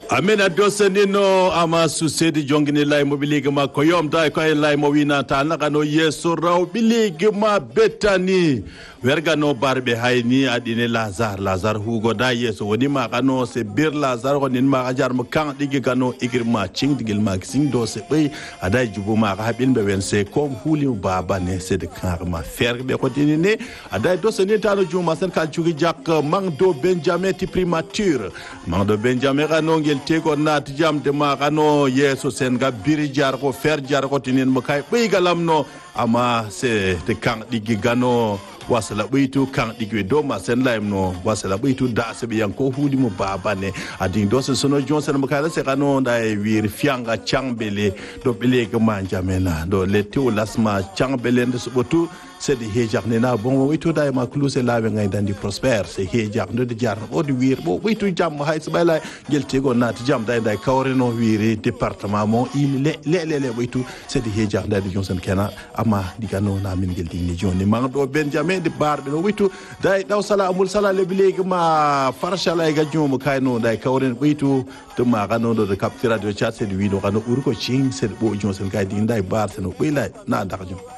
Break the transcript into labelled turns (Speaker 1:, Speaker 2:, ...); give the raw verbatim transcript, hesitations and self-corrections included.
Speaker 1: Amena dosenino ama susedi jongini lai mobiligi ma koyom dai ko lai mo wina ta nakano yeso raw biligi ma betani werga no barbe hayni adine lazar lazar hugo da yeso woni ma kano se bir lazar ko nin ma ajar mo kan digi kano igir ma ching digil ma sing do se bay adai jubu ma ka bin be wen se ko huli baba ne se de kan ma fer be ko dinine adai doseni tano juma sen kan chugi jak mangdo benjamin ti primature mangdo benjamin kano tego nat jam de ma kano yeso sen ga biri jar ko fer jar ko tinin mo kay be galamno ama se te kan digi gano wasala beitu kan digi do ma sen laimno wasala beitu da se be yanko hudi mo babane adin do sen sono johnson mo kala se kano dai wir fianga changbele do bele ga manjamena do le tu lasma changbele de subotu c'est de hejak nena bon witu dai ma kluse lawe ngay dandi prosper c'est hejak ndo de jar o di wir bo witu jam hay se bayla gelte go nat jam dai dai kawreno wiri département mo il le le le witu c'est de hejak dai johnson kena ama digano na min gelti ni joni ma do benjamin de barbe no witu dai daw sala amul sala le bilegi ma farshala ga jomo kayno dai kawren witu to ma kanu do de captura de chat c'est de wido kanu urko ching c'est bo johnson kay di dai bar c'est no bayla na dakjo